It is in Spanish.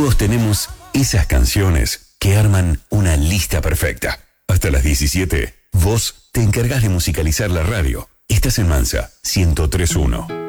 Todos tenemos esas canciones que arman una lista perfecta. Hasta las 17, vos te encargás de musicalizar la radio. Estás en Mansa 103.1.